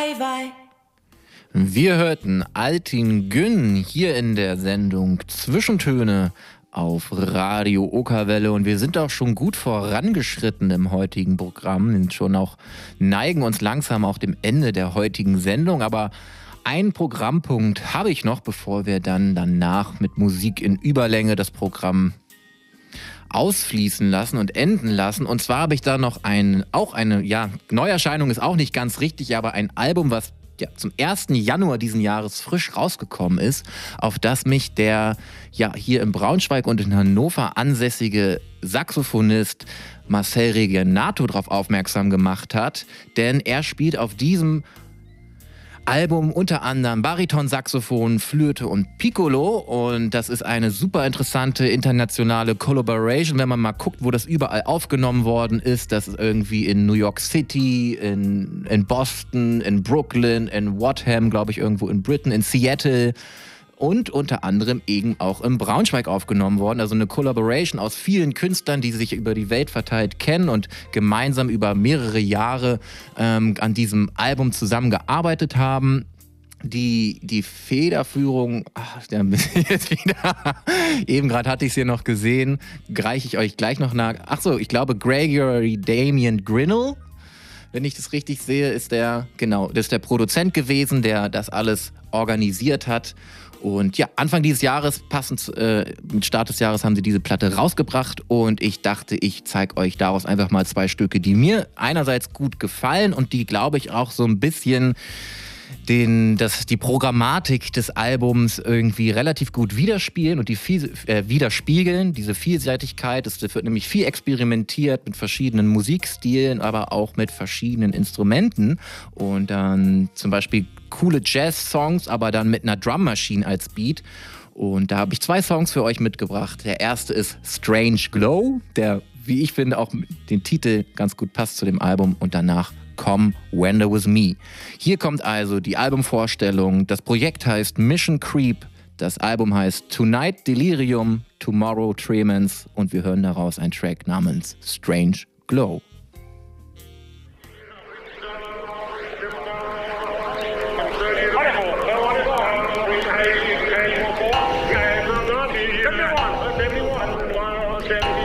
Wir hörten Altin Gün hier in der Sendung Zwischentöne auf Radio Okerwelle und wir sind auch schon gut vorangeschritten im heutigen Programm und schon auch neigen uns langsam auch dem Ende der heutigen Sendung, aber einen Programmpunkt habe ich noch, bevor wir dann danach mit Musik in Überlänge das Programm ausfließen lassen und enden lassen. Und zwar habe ich da noch eine Neuerscheinung ist auch nicht ganz richtig, aber ein Album, was zum 1. Januar diesen Jahres frisch rausgekommen ist, auf das mich der hier in Braunschweig und in Hannover ansässige Saxophonist Marcel Regenato darauf aufmerksam gemacht hat. Denn er spielt auf diesem Album unter anderem Bariton-Saxophon, Flöte und Piccolo und das ist eine super interessante internationale Collaboration, wenn man mal guckt, wo das überall aufgenommen worden ist. Das ist irgendwie in New York City, in Boston, in Brooklyn, in Watham, glaube ich, irgendwo in Britain, in Seattle und unter anderem eben auch in Braunschweig aufgenommen worden. Also eine Collaboration aus vielen Künstlern, die sich über die Welt verteilt kennen und gemeinsam über mehrere Jahre an diesem Album zusammengearbeitet haben. Die Federführung, eben gerade hatte ich es hier noch gesehen, reiche ich euch gleich noch nach. Achso, ich glaube Gregory Damien Grinnell, wenn ich das richtig sehe, ist das ist der Produzent gewesen, der das alles organisiert hat. Und ja, Anfang dieses Jahres, passend mit Start des Jahres, haben sie diese Platte rausgebracht und ich dachte, ich zeige euch daraus einfach mal 2 Stücke, die mir einerseits gut gefallen und die, glaube ich, auch so ein bisschen die Programmatik des Albums irgendwie relativ gut widerspiegeln und widerspiegeln, diese Vielseitigkeit. Es wird nämlich viel experimentiert mit verschiedenen Musikstilen, aber auch mit verschiedenen Instrumenten und dann zum Beispiel coole Jazz-Songs, aber dann mit einer Drummaschine als Beat. Und da habe ich 2 Songs für euch mitgebracht. Der erste ist Strange Glow, der, wie ich finde, auch den Titel ganz gut passt zu dem Album und danach Come When There Was Me. Hier kommt also die Albumvorstellung. Das Projekt heißt Mission Creep. Das Album heißt Tonight Delirium, Tomorrow Tremens und wir hören daraus einen Track namens Strange Glow. Everyone.